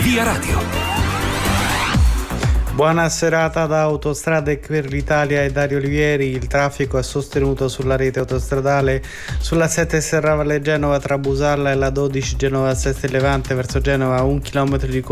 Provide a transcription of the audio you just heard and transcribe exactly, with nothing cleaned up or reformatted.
Via Radio. Buona serata da Autostrade per l'Italia e Dario Olivieri. Il traffico è sostenuto sulla rete autostradale sulla sette Serravalle Genova tra Busalla e la dodici Genova Seste Levante verso Genova, un chilometro di